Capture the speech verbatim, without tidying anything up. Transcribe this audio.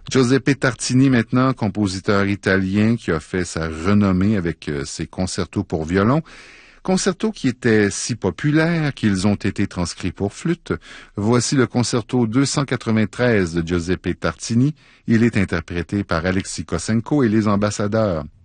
Giuseppe Tartini maintenant, compositeur italien qui a fait sa renommée avec euh, ses concertos pour violon. Concertos qui étaient si populaires qu'ils ont été transcrits pour flûte. Voici le concerto deux cent quatre-vingt-treize de Giuseppe Tartini. Il est interprété par Alexis Kossenko et les ambassadeurs.